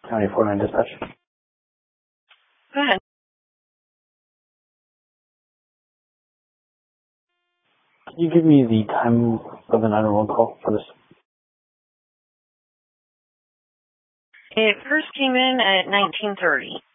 County 49 Dispatch. Go ahead. Can you give me the time of the 911 call for this? It first came in at 19:30.